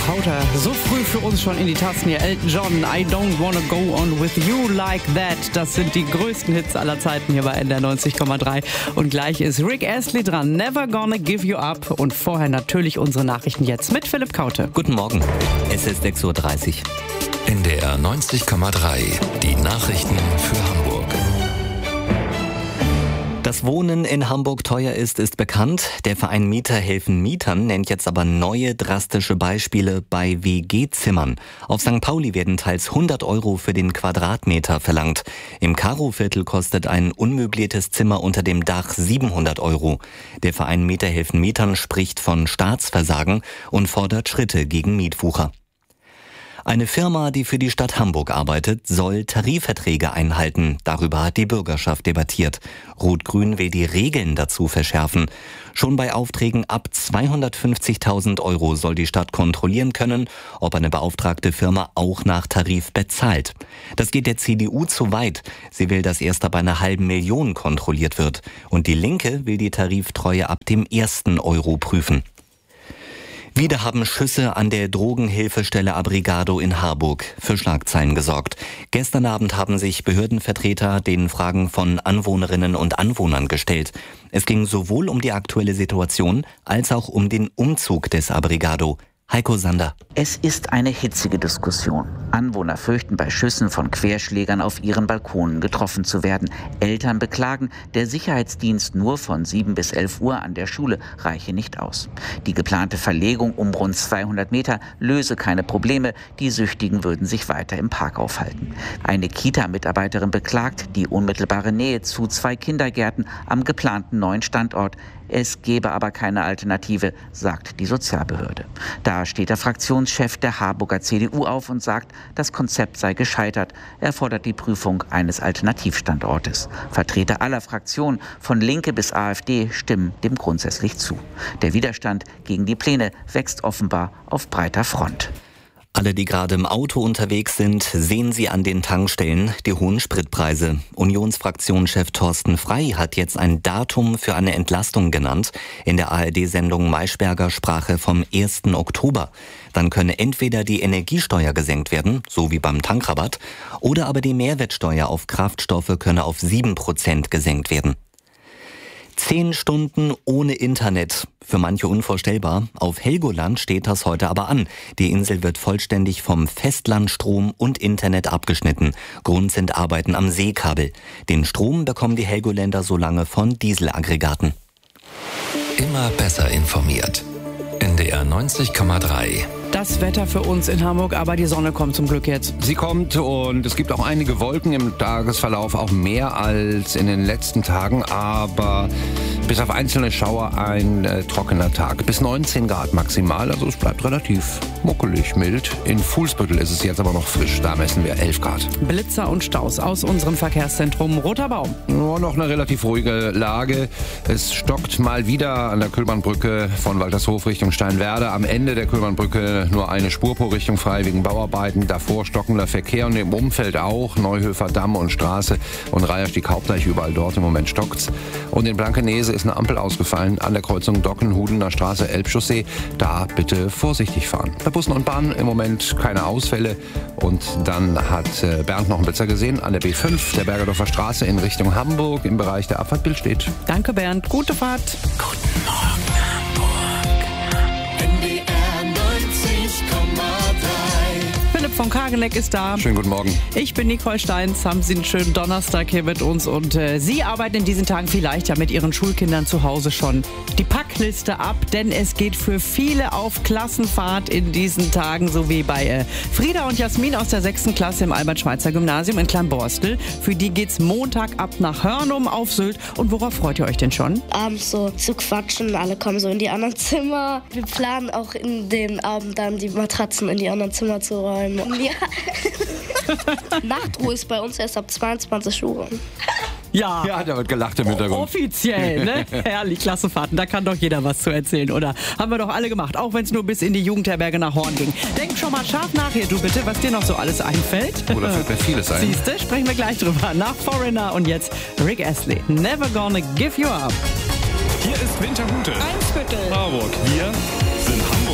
Kauter. So früh für uns schon in die Tasten hier. Elton John, I don't wanna go on with you like that. Das sind die größten Hits aller Zeiten hier bei NDR 90,3. Und gleich ist Rick Astley dran. Never gonna give you up. Und vorher natürlich unsere Nachrichten jetzt mit Philipp Kauter. Guten Morgen. Es ist 6.30 Uhr. NDR 90,3. Die Nachrichten für Hamburg. Dass Wohnen in Hamburg teuer ist bekannt. Der Verein Mieter helfen Mietern nennt jetzt aber neue drastische Beispiele bei WG-Zimmern. Auf St. Pauli werden teils 100 € für den Quadratmeter verlangt. Im Karo-Viertel kostet ein unmöbliertes Zimmer unter dem Dach 700 €. Der Verein Mieter helfen Mietern spricht von Staatsversagen und fordert Schritte gegen Mietwucher. Eine Firma, die für die Stadt Hamburg arbeitet, soll Tarifverträge einhalten. Darüber hat die Bürgerschaft debattiert. Rot-Grün will die Regeln dazu verschärfen. Schon bei Aufträgen ab 250.000 € soll die Stadt kontrollieren können, ob eine beauftragte Firma auch nach Tarif bezahlt. Das geht der CDU zu weit. Sie will, dass erst ab einer halben Million kontrolliert wird. Und die Linke will die Tariftreue ab dem ersten Euro prüfen. Wieder haben Schüsse an der Drogenhilfestelle Abrigado in Harburg für Schlagzeilen gesorgt. Gestern Abend haben sich Behördenvertreter den Fragen von Anwohnerinnen und Anwohnern gestellt. Es ging sowohl um die aktuelle Situation als auch um den Umzug des Abrigado. Heiko Sander. Es ist eine hitzige Diskussion. Anwohner fürchten, bei Schüssen von Querschlägern auf ihren Balkonen getroffen zu werden. Eltern beklagen, der Sicherheitsdienst nur von 7 bis 11 Uhr an der Schule reiche nicht aus. Die geplante Verlegung um rund 200 Meter löse keine Probleme. Die Süchtigen würden sich weiter im Park aufhalten. Eine Kita-Mitarbeiterin beklagt die unmittelbare Nähe zu 2 Kindergärten am geplanten neuen Standort. Es gebe aber keine Alternative, sagt die Sozialbehörde. Da steht der Fraktionschef der Harburger CDU auf und sagt, das Konzept sei gescheitert. Er fordert die Prüfung eines Alternativstandortes. Vertreter aller Fraktionen, von Linke bis AfD, stimmen dem grundsätzlich zu. Der Widerstand gegen die Pläne wächst offenbar auf breiter Front. Alle, die gerade im Auto unterwegs sind, sehen sie an den Tankstellen die hohen Spritpreise. Unionsfraktionschef Thorsten Frey hat jetzt ein Datum für eine Entlastung genannt. In der ARD-Sendung Maischberger sprach er vom 1. Oktober. Dann könne entweder die Energiesteuer gesenkt werden, so wie beim Tankrabatt, oder aber die Mehrwertsteuer auf Kraftstoffe könne auf 7% gesenkt werden. 10 Stunden ohne Internet. Für manche unvorstellbar. Auf Helgoland steht das heute aber an. Die Insel wird vollständig vom Festlandstrom und Internet abgeschnitten. Grund sind Arbeiten am Seekabel. Den Strom bekommen die Helgoländer so lange von Dieselaggregaten. Immer besser informiert. NDR 90,3. Das Wetter für uns in Hamburg, aber die Sonne kommt zum Glück jetzt. Sie kommt und es gibt auch einige Wolken im Tagesverlauf, auch mehr als in den letzten Tagen, aber bis auf einzelne Schauer ein trockener Tag. Bis 19 Grad maximal, also es bleibt relativ muckelig, mild. In Fuhlsbüttel ist es jetzt aber noch frisch, da messen wir 11 Grad. Blitzer und Staus aus unserem Verkehrszentrum Roter Baum. Nur noch eine relativ ruhige Lage. Es stockt mal wieder an der Kühlbahnbrücke von Waltershof Richtung Steinwerder. Am Ende der Kühlbahnbrücke nur eine Spur pro Richtung frei wegen Bauarbeiten. Davor stockender Verkehr und im Umfeld auch. Neuhöfer Damm und Straße und Reiherstieg Hauptdeich, überall dort im Moment stockt's. Und in Blankenese ist eine Ampel ausgefallen an der Kreuzung Docken-Hudener Straße, Elbchaussee. Da bitte vorsichtig fahren. Bei Bussen und Bahnen im Moment keine Ausfälle. Und dann hat Bernd noch einen Blitzer gesehen an der B5, der Bergerdorfer Straße in Richtung Hamburg im Bereich der Abfahrt Billstedt. Danke Bernd, gute Fahrt. Guten Morgen Hamburg. NDR 90,3. Philipp von Kageneck ist da. Schönen guten Morgen. Ich bin Nicole Steins. Haben Sie einen schönen Donnerstag hier mit uns. Und Sie arbeiten in diesen Tagen vielleicht ja mit Ihren Schulkindern zu Hause schon die Packliste ab. Denn es geht für viele auf Klassenfahrt in diesen Tagen. So wie bei Frieda und Jasmin aus der 6. Klasse im Albert-Schweitzer-Gymnasium in Kleinborstel. Für die geht's Montag ab nach Hörnum auf Sylt. Und worauf freut ihr euch denn schon? Abends so zu quatschen. Alle kommen so in die anderen Zimmer. Wir planen auch in dem Abend dann die Matratzen in die anderen Zimmer zu räumen. Ja. Nachtruhe ist bei uns erst ab 22 Uhr. Ja, da wird gelacht im Hintergrund. Offiziell, ne? Herrlich, Klassenfahrten, da kann doch jeder was zu erzählen, oder? Haben wir doch alle gemacht, auch wenn es nur bis in die Jugendherberge nach Horn ging. Denk schon mal scharf nach hier, du bitte, was dir noch so alles einfällt. Oder fällt mir vieles ein. Siehste, sprechen wir gleich drüber. Nach Foreigner und jetzt Rick Astley. Never gonna give you up. Hier ist Winterhude. Eimsbüttel. Marburg. Wir